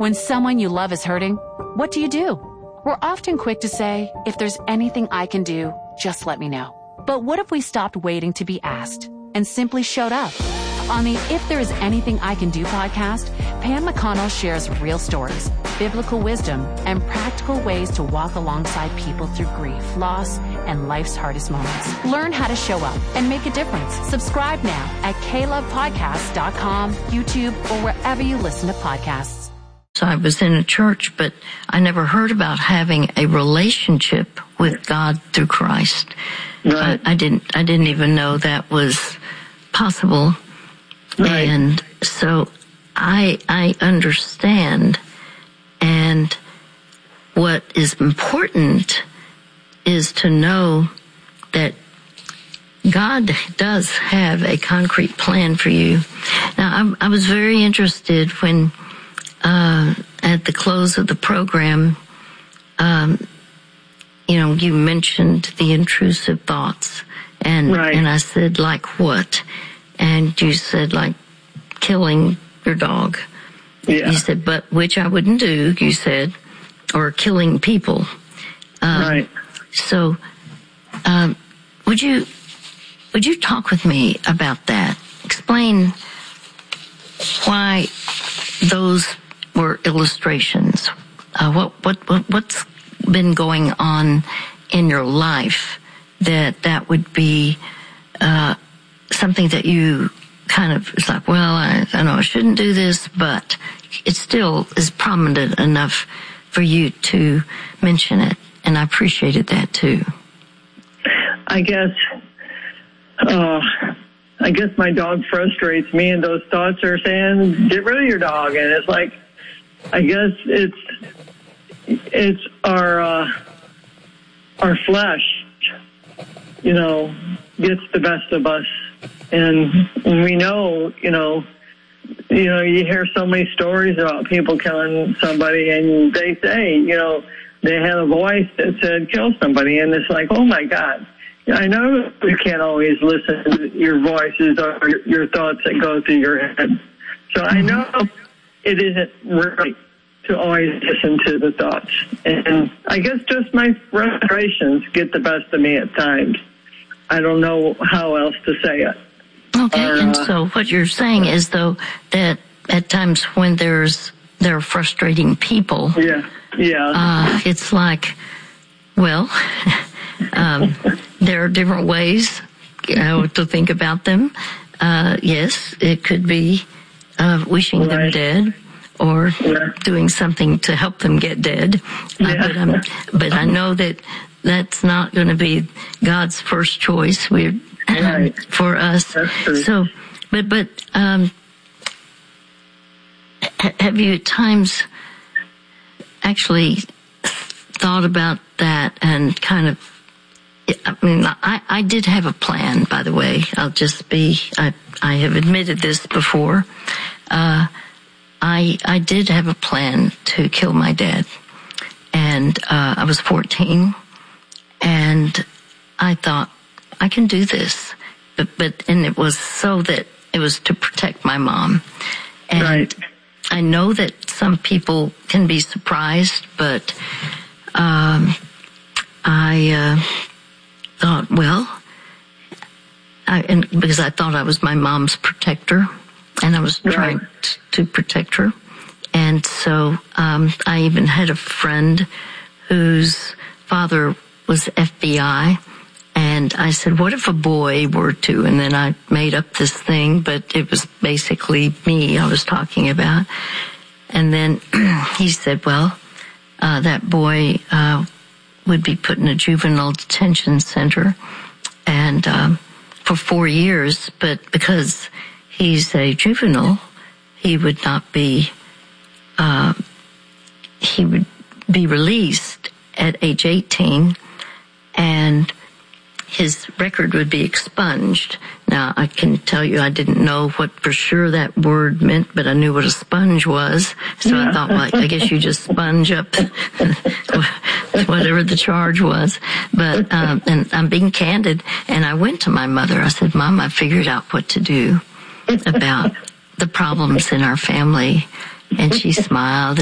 When someone you love is hurting, what do? We're often quick to say, if there's anything I can do, just let me know. But what if we stopped waiting to be asked and simply showed up? On the If There Is Anything I Can Do podcast, Pam McConnell shares real stories, biblical wisdom, and practical ways to walk alongside people through grief, loss, and life's hardest moments. Learn how to show up and make a difference. Subscribe now at KLovePodcasts.com, YouTube, or wherever you listen to podcasts. So I was in a church, but I never heard about having a relationship with God through Christ. Right. I didn't even know that was possible. Right. And so I understand, and what is important is to know that God does have a concrete plan for you. Now, I was very interested when at the close of the program, you mentioned the intrusive thoughts, and Right. and I said, like what? And you said, like killing your dog. Yeah. You said, but which I wouldn't do, you said, or killing people. Right. So, would you talk with me about that? Explain why those were illustrations. What's been going on in your life that would be something that you kind of, it's like, well, I know I shouldn't do this, but it still is prominent enough for you to mention it. And I appreciated that too. I guess my dog frustrates me, and those thoughts are saying, get rid of your dog. And it's like, I guess it's our flesh, gets the best of us. And we know, you hear so many stories about people killing somebody, and they say, they had a voice that said, kill somebody. And it's like, oh my God. I know you can't always listen to your voices or your thoughts that go through your head. So I know it isn't right to always listen to the thoughts. And I guess just my frustrations get the best of me at times. I don't know how else to say it. Okay, and so what you're saying is, though, that at times when there are frustrating people, it's like, well, there are different ways to think about them. Yes, it could be wishing them dead, or doing something to help them get dead. But I know that that's not going to be God's first choice. For us. So, but have you at times actually thought about that and kind of? I did have a plan, by the way. I have admitted this before. I did have a plan to kill my dad, and I was 14, and I thought, I can do this, and it was so that it was to protect my mom. And I know that some people can be surprised, but I thought, well, because I thought I was my mom's protector, and I was trying to protect her. And so I even had a friend whose father was FBI. And I said, what if a boy were to? And then I made up this thing, but it was basically me I was talking about. And then he said, well, that boy would be put in a juvenile detention center and for 4 years, but because he's a juvenile, he would not be, he would be released at age 18, and his record would be expunged. Now, I can tell you I didn't know what for sure that word meant, but I knew what a sponge was. So I thought, well, I guess you just sponge up whatever the charge was. But, and I'm being candid, and I went to my mother. I said, Mom, I figured out what to do about the problems in our family. And she smiled